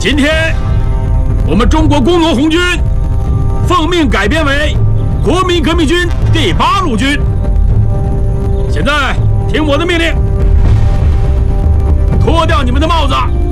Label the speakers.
Speaker 1: 今天，我们中国工农红军奉命改编为国民革命军第8路军。现在听我的命令，脱掉你们的帽子。